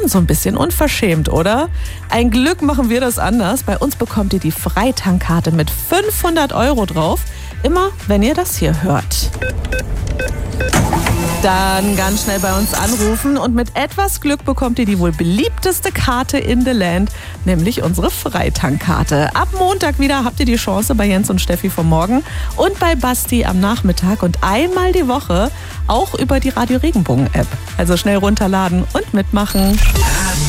so ein bisschen unverschämt, oder? Ein Glück machen wir das anders. Bei uns bekommt ihr die Freitankarte mit 500 € drauf. Immer, wenn ihr das hier hört. Dann ganz schnell bei uns anrufen und mit etwas Glück bekommt ihr die wohl beliebteste Karte in the Land, nämlich unsere Freitankarte. Ab Montag wieder habt ihr die Chance bei Jens und Steffi vom Morgen und bei Basti am Nachmittag und einmal die Woche auch über die Radio Regenbogen App. Also schnell runterladen und mitmachen.